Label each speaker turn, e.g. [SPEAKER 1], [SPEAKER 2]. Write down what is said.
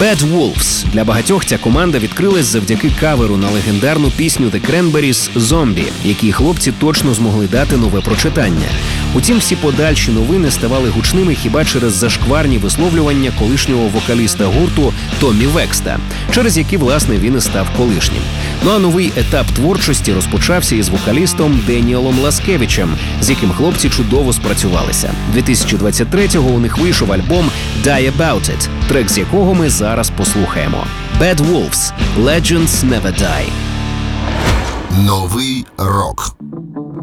[SPEAKER 1] Bad Wolves. Для багатьох ця команда відкрилась завдяки каверу на легендарну пісню The Cranberries «Zombie», якій хлопці точно змогли дати нове прочитання. Утім, всі подальші новини ставали гучними хіба через зашкварні висловлювання колишнього вокаліста гурту Томмі Векста, через які, власне, він і став колишнім. Ну а новий етап творчості розпочався із вокалістом Деніелом Ласкевичем, з яким хлопці чудово спрацювалися. 2023-го у них вийшов альбом «Die About It», трек з якого ми зараз послухаємо. Bad Wolves – Legends Never Die.
[SPEAKER 2] Новий рок.